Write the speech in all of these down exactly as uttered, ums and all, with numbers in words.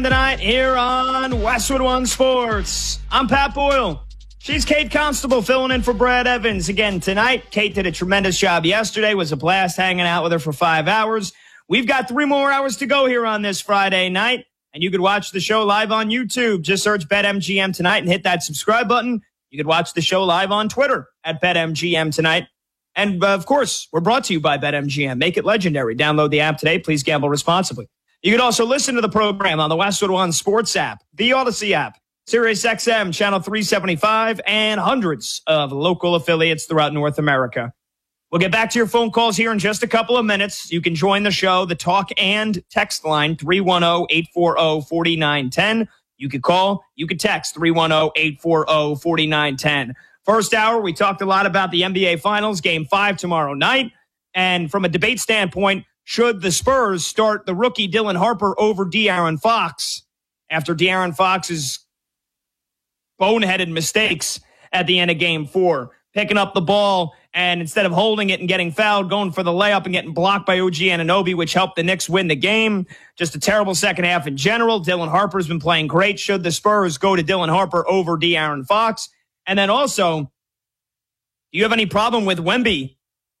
Tonight here on Westwood One Sports. I'm Pat Boyle. She's Kate Constable filling in for Brad Evans again tonight. Kate did a tremendous job yesterday. It was a blast hanging out with her for five hours. We've got three more hours to go here on this Friday night, and you could watch the show live on YouTube. Just search BetMGM Tonight and hit that subscribe button. You could watch the show live on Twitter at BetMGM Tonight. And, uh, of course, we're brought to you by BetMGM. Make it legendary. Download the app today. Please gamble responsibly. You can also listen to the program on the Westwood One Sports app, the Odyssey app, Sirius X M, Channel three seventy-five, and hundreds of local affiliates throughout North America. We'll get back to your phone calls here in just a couple of minutes. You can join the show, the talk and text line, three one zero, eight four zero, four nine one zero. You could call, you could text, three one zero, eight four zero, four nine one zero. First hour, we talked a lot about the N B A Finals, Game five tomorrow night. And from a debate standpoint, should the Spurs start the rookie Dylan Harper over De'Aaron Fox after De'Aaron Fox's boneheaded mistakes at the end of game four, picking up the ball and instead of holding it and getting fouled, going for the layup and getting blocked by O G Anunoby, which helped the Knicks win the game. Just a terrible second half in general. Dylan Harper's been playing great. Should the Spurs go to Dylan Harper over De'Aaron Fox? And then also, do you have any problem with Wemby?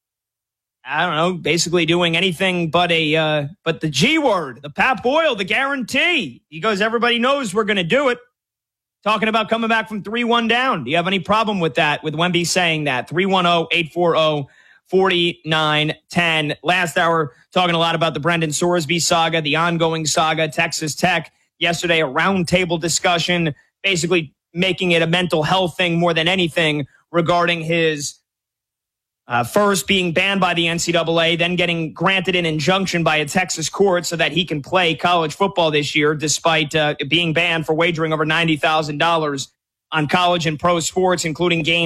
I don't know, basically doing anything but a uh, but the G word, the Pat Boyle, the guarantee. He goes, everybody knows we're going to do it. Talking about coming back from three one down. Do you have any problem with that, with Wemby saying that? three one zero, eight four zero, four nine one zero. Last hour, talking a lot about the Brendan Sorsby saga, the ongoing saga, Texas Tech. Yesterday, a roundtable discussion, basically making it a mental health thing more than anything regarding his Uh, first being banned by the N C double A, then getting granted an injunction by a Texas court so that he can play college football this year, despite uh, being banned for wagering over ninety thousand dollars on college and pro sports, including games